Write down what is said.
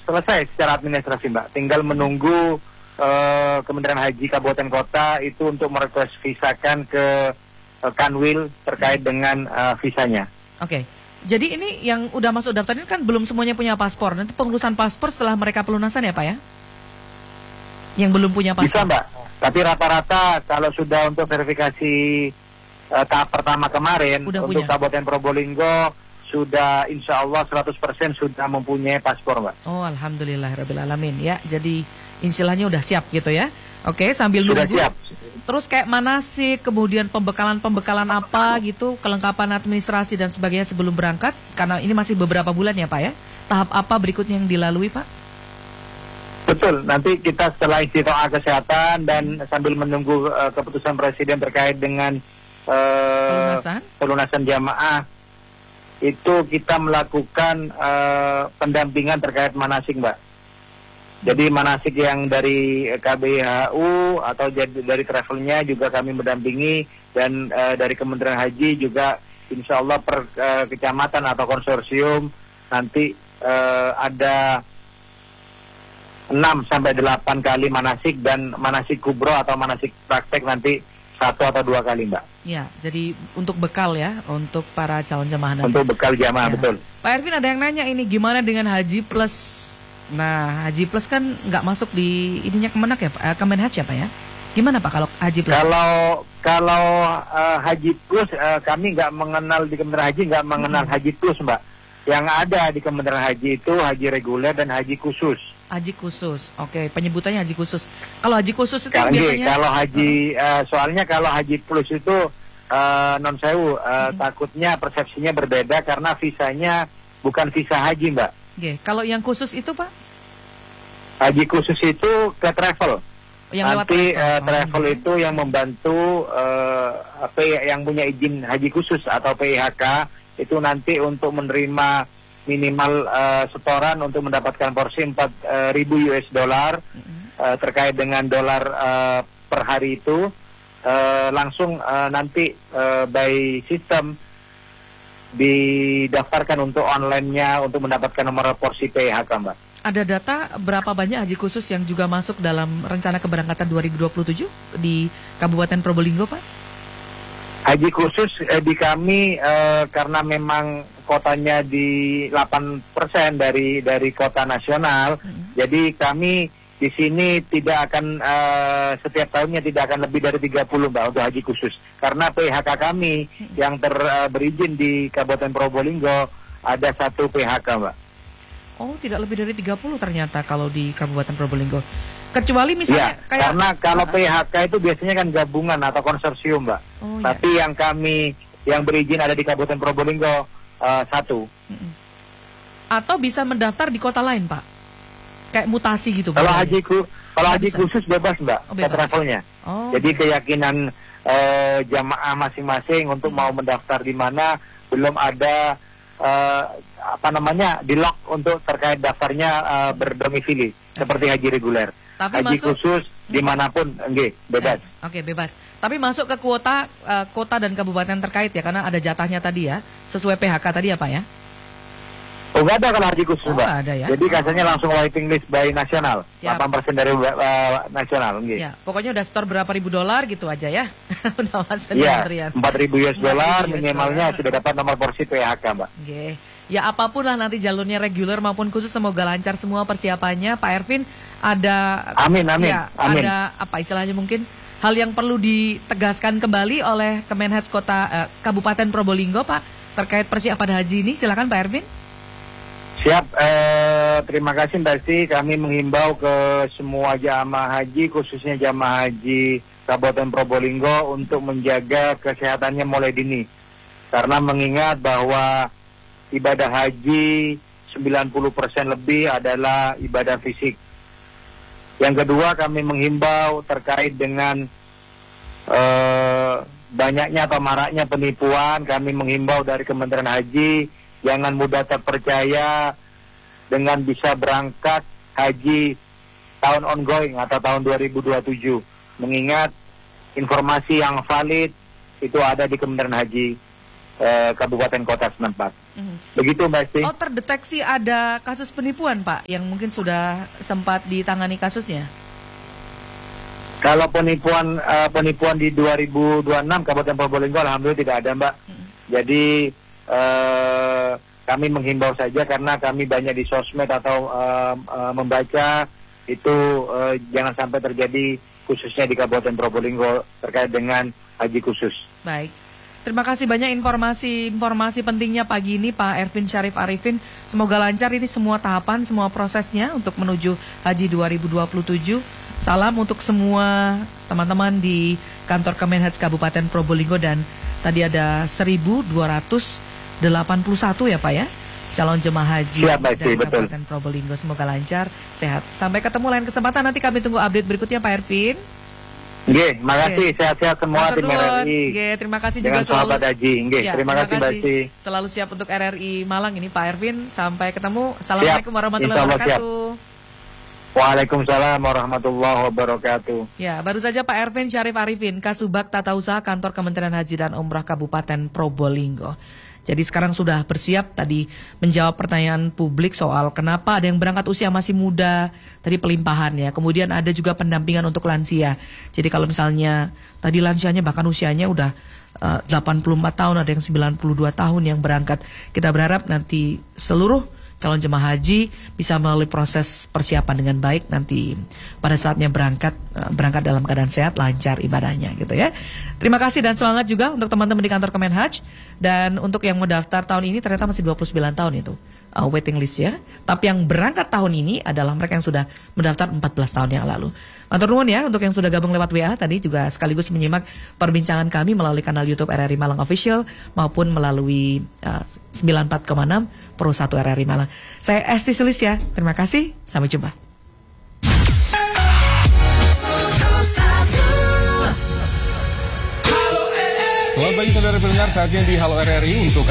selesai secara administrasi, Mbak. Tinggal menunggu Kementerian Haji Kabupaten Kota itu untuk merequest visakan ke Kanwil terkait dengan visanya. Oke. Jadi ini yang udah masuk daftar ini kan belum semuanya punya paspor. Nanti pengurusan paspor setelah mereka pelunasan ya Pak ya? Yang belum punya paspor. Bisa, Mbak. Tapi rata-rata kalau sudah untuk verifikasi tahap pertama kemarin udah untuk punya. Kabupaten Probolinggo sudah insya Allah 100% sudah mempunyai paspor, Mbak. Oh, alhamdulillahirrabbilalamin ya. Jadi istilahnya udah siap gitu ya. Oke, sambil Sudah nunggu. siap. Terus kayak manasik, kemudian pembekalan apa gitu, kelengkapan administrasi dan sebagainya sebelum berangkat. Karena ini masih beberapa bulan ya Pak ya. Tahap apa berikutnya yang dilalui Pak? Betul, nanti kita setelah istiqoah kesehatan dan sambil menunggu keputusan Presiden terkait dengan pelunasan jamaah, itu kita melakukan pendampingan terkait manasik, Mbak. Jadi manasik yang dari KBHU atau dari travelnya juga kami mendampingi, dan dari Kementerian Haji juga insya Allah per kecamatan atau konsorsium nanti ada 6-8 kali manasik, dan manasik kubro atau manasik praktek nanti 1 atau 2 kali, Mbak. Ya, jadi untuk bekal ya, untuk para calon jamaah nanti. Untuk bekal jamaah, ya. Betul. Pak Ervin, ada yang nanya ini gimana dengan Haji Plus? Nah, Haji Plus kan nggak masuk di ininya Kemenak ya Pak, Kemenhaj ya Pak ya? Gimana Pak kalau Haji Plus? Kalau Haji Plus kami nggak mengenal di Kementerian Haji, nggak mengenal Haji Plus, Mbak. Yang ada di Kementerian Haji itu Haji reguler dan Haji khusus. Haji khusus, oke, penyebutannya Haji khusus. Kalau Haji khusus itu biasanya kalau Haji, soalnya kalau Haji Plus itu non sewu, takutnya persepsinya berbeda karena visanya bukan visa haji, Mbak. Oke, kalau yang khusus itu Pak? Haji khusus itu ke travel. Nanti travel itu yang membantu yang punya izin haji khusus atau PIHK itu nanti untuk menerima minimal setoran untuk mendapatkan porsi 4.000 US dollar terkait dengan dolar per hari itu langsung nanti by system didaftarkan untuk online-nya untuk mendapatkan nomor porsi PIHK, Mbak. Ada data berapa banyak haji khusus yang juga masuk dalam rencana keberangkatan 2027 di Kabupaten Probolinggo, Pak? Haji khusus di kami karena memang kotanya di 8% dari kota nasional, jadi kami di sini tidak akan setiap tahunnya tidak akan lebih dari 30, Mbak, untuk haji khusus. Karena PHK kami yang berizin di Kabupaten Probolinggo ada 1 PHK, Mbak. Oh, tidak lebih dari 30 ternyata kalau di Kabupaten Probolinggo. Kecuali misalnya kayak karena kalau PHK itu biasanya kan gabungan atau konsorsium, Mbak. Oh, tapi yang kami yang berizin ada di Kabupaten Probolinggo 1. Atau bisa mendaftar di kota lain, Pak? Kayak mutasi gitu. Kalau haji khusus bebas, Mbak, ke travelnya. Jadi keyakinan jamaah masing-masing untuk mau mendaftar di mana belum ada di lock untuk terkait daftarnya berdomisili seperti haji reguler. Tapi haji khusus dimanapun bebas. Oke, bebas. Tapi masuk ke kuota kota dan kabupaten terkait ya, karena ada jatahnya tadi ya, sesuai PHK tadi ya Pak ya? Oh, nggak ada kalau haji khusus, Mbak. Ada ya? Jadi kasanya langsung waiting list by nasional. 8% dari nasional. Ya, pokoknya udah store berapa ribu dolar gitu aja ya. Iya, 4.000 US dollar minimalnya sudah dapat nomor porsi PHK, Mbak. Ya apapun lah nanti jalurnya reguler maupun khusus, semoga lancar semua persiapannya. Pak Ervin, ada amin. Ada apa istilahnya mungkin hal yang perlu ditegaskan kembali oleh Kemenhaj Kabupaten Probolinggo, Pak, terkait persiapan haji ini? Silakan Pak Ervin. Siap, terima kasih Mbak Esti. Kami menghimbau ke semua jamaah haji, khususnya jamaah haji Kabupaten Probolinggo untuk menjaga kesehatannya mulai dini. Karena mengingat bahwa ibadah haji 90% lebih adalah ibadah fisik. Yang kedua, kami menghimbau terkait dengan banyaknya atau maraknya penipuan. Kami menghimbau dari Kementerian Haji, jangan mudah terpercaya dengan bisa berangkat haji tahun ongoing atau tahun 2027. Mengingat informasi yang valid itu ada di Kementerian Haji. kabupaten kota setempat. Begitu Mbak Esti. Oh, terdeteksi ada kasus penipuan Pak yang mungkin sudah sempat ditangani kasusnya? Kalau penipuan di 2026 Kabupaten Probolinggo alhamdulillah tidak ada Mbak. Jadi kami menghimbau saja karena kami banyak di sosmed atau membaca itu jangan sampai terjadi khususnya di Kabupaten Probolinggo terkait dengan haji khusus. Baik. Terima kasih banyak informasi pentingnya pagi ini Pak Ervin Syarif Arifin. Semoga lancar ini semua tahapan, semua prosesnya untuk menuju Haji 2027. Salam untuk semua teman-teman di kantor Kemenhaj Kabupaten Probolinggo dan tadi ada 1.281 ya Pak ya, calon jemaah haji dari Kabupaten Probolinggo. Semoga lancar, sehat. Sampai ketemu lain kesempatan, nanti kami tunggu update berikutnya Pak Ervin. Nggih, makasih sehat-sehat semua tim RRI. Nggih, terima kasih dengan juga sahabat haji. Nggih, ya, terima kasih Mbak Esti. Selalu siap untuk RRI Malang ini Pak Ervin. Sampai ketemu. Assalamualaikum warahmatullahi wabarakatuh. Waalaikumsalam warahmatullahi wabarakatuh. Ya, baru saja Pak Ervin Syarif Arifin, Kasubag Tata Usaha Kantor Kementerian Haji dan Umrah Kabupaten Probolinggo. Jadi sekarang sudah bersiap tadi menjawab pertanyaan publik soal kenapa ada yang berangkat usia masih muda, tadi pelimpahan ya. Kemudian ada juga pendampingan untuk lansia. Jadi kalau misalnya tadi lansianya bahkan usianya udah 84 tahun, ada yang 92 tahun yang berangkat. Kita berharap nanti seluruh calon jemaah haji bisa melalui proses persiapan dengan baik nanti pada saatnya berangkat dalam keadaan sehat, lancar ibadahnya gitu ya. Terima kasih dan semangat juga untuk teman-teman di kantor Kemenhaj. Dan untuk yang mau daftar tahun ini ternyata masih 29 tahun itu waiting list ya. Tapi yang berangkat tahun ini adalah mereka yang sudah mendaftar 14 tahun yang lalu. Matur nuwun ya untuk yang sudah gabung lewat WA tadi juga sekaligus menyimak perbincangan kami melalui kanal YouTube RRI Malang Official maupun melalui 94,6 Pro 1 RRI Malang. Saya Esti Sulistia, terima kasih, sampai jumpa. Selamat pagi saudara pendengar, saatnya di Halo RRI untuk